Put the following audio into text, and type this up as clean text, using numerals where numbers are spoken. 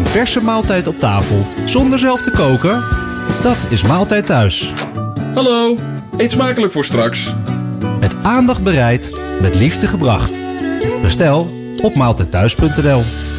verse maaltijd op tafel zonder zelf te koken? Dat is Maaltijd Thuis. Hallo, eet smakelijk voor straks. Met aandacht bereid, met liefde gebracht. Bestel op maaltijdthuis.nl.